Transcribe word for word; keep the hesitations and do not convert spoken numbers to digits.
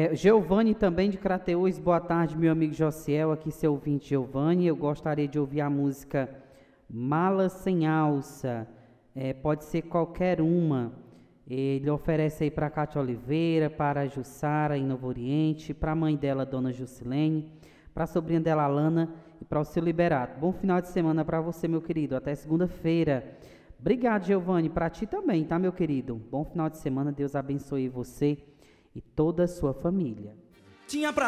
É, Giovanni também de Crateús, boa tarde, meu amigo Josiel, aqui seu ouvinte Giovanni. Eu gostaria de ouvir a música Mala Sem Alça, é, pode ser qualquer uma. Ele oferece aí para Cátia Oliveira, para a Jussara em Novo Oriente, para a mãe dela, Dona Jusilene, para a sobrinha dela, Alana, e para o seu Liberato. Bom final de semana para você, meu querido. Até segunda-feira. Obrigado, Giovanni. Para ti também, tá, meu querido? Bom final de semana. Deus abençoe você e toda a sua família. Tinha pra